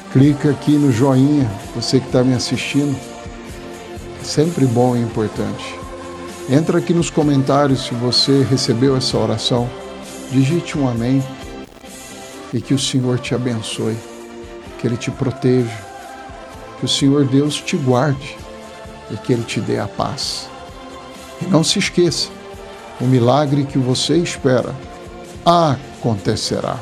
Clica aqui no joinha, você que está me assistindo. É sempre bom e importante. Entra aqui nos comentários se você recebeu essa oração. Digite um amém. E que o Senhor te abençoe. Que Ele te proteja. Que o Senhor Deus te guarde. E que Ele te dê a paz. E não se esqueça, o milagre que você espera acontecerá.